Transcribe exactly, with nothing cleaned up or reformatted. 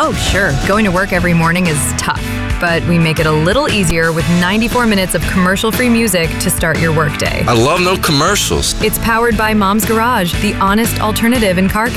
Oh, sure. Going to work every morning is tough, but we make it a little easier with ninety-four minutes of commercial-free music to start your workday. I love no commercials. It's powered by Mom's Garage, the honest alternative in car